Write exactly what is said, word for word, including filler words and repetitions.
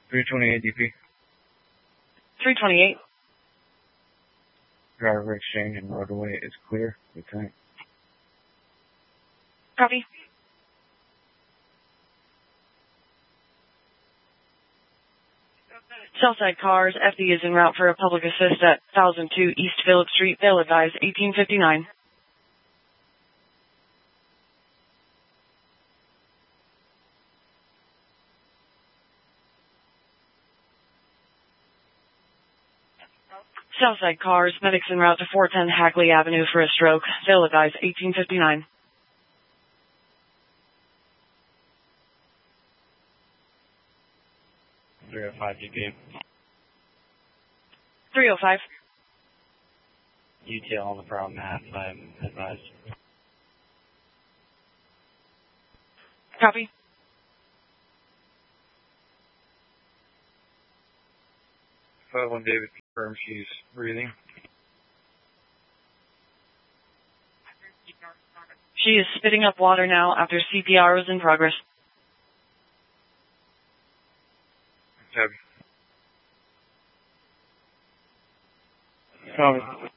three twenty-eight D P. three twenty-eight. Driver exchange and roadway is clear. Lieutenant. Copy. Southside cars, F D is en route for a public assist at one thousand two East Phillip Street. They'll advise eighteen fifty-nine. Southside cars, medics en route to four ten Hackley Avenue for a stroke. They'll advise eighteen fifty-nine. three oh five D P. three oh five. U T L on the problem half, I'm advised. Copy. five one David confirms she's breathing. She is spitting up water now after C P R was in progress. Copy. Copy.